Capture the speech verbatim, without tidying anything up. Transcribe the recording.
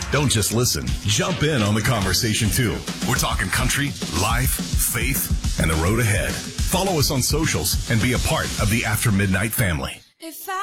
Don't just listen. Jump in on the conversation, too. We're talking country, life, faith, and the road ahead. Follow us on socials and be a part of the After Midnight family. If I